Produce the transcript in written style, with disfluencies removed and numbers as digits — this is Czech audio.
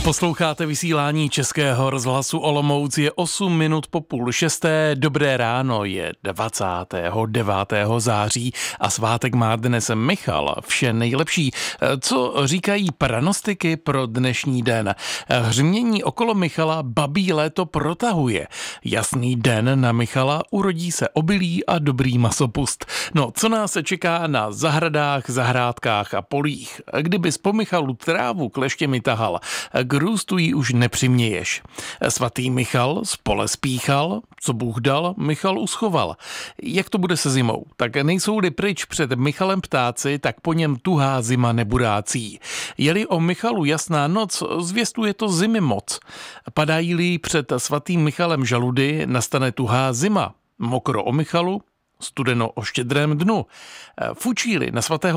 Posloucháte vysílání Českého rozhlasu Olomouc, je 8 minut po 5:30. Dobré ráno, je 29. září a svátek má dnes Michal. Vše nejlepší. Co říkají pranostiky pro dnešní den? Hřmění okolo Michala babí léto protahuje. Jasný den na Michala, urodí se obilí a dobrý masopust. No, co nás čeká na zahradách, zahrádkách a polích? Kdybys po Michalu trávu kleštěmi tahal, k růstu jí už nepřiměješ. Svatý Michal z pole spíchal, co Bůh dal, Michal uschoval. Jak to bude se zimou? Tak nejsou-li pryč před Michalem ptáci, tak po něm tuhá zima nebudácí. Je-li o Michalu jasná noc, zvěstuje to zimy moc. Padají-li před svatým Michalem žaludy, nastane tuhá zima. Mokro o Michalu, studeno o štědrém dnu. Fučí-li na svatého